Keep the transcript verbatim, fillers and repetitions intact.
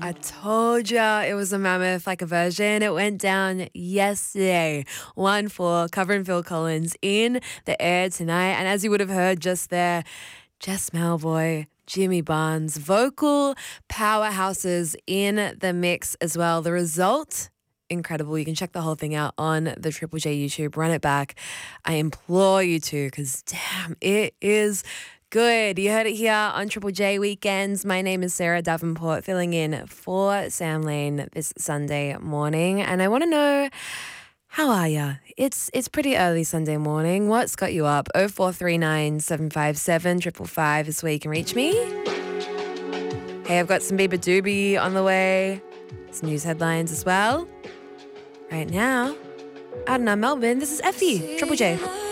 I told ya it was a mammoth like a version. It went down yesterday. one four, covering Phil Collins in the air tonight. And as you would have heard just there, Jess Malvoy, Jimmy Barnes, vocal powerhouses in the mix as well. The result, incredible. You can check the whole thing out on the Triple J YouTube. Run it back. I implore you to, because damn, it is good. You heard it here on Triple J Weekends. My name is Sarah Davenport, filling in for Sam Lane this Sunday morning. And I want to know, how are ya? It's it's pretty early Sunday morning. What's got you up? oh four three nine, seven five seven, five five five is where you can reach me. Hey, I've got some Bieber Doobie on the way. Some news headlines as well. Right now, out in our Melbourne, this is Effie, Triple J.